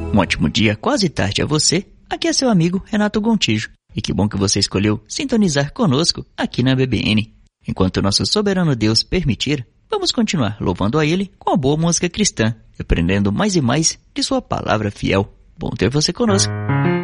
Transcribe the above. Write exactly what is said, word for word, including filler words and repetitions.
Um ótimo dia, quase tarde a você. Aqui é seu amigo Renato Gontijo. E que bom que você escolheu sintonizar conosco aqui na B B N. Enquanto o nosso soberano Deus permitir, vamos continuar louvando a Ele com a boa música cristã, aprendendo mais e mais de sua palavra fiel. Bom ter você conosco.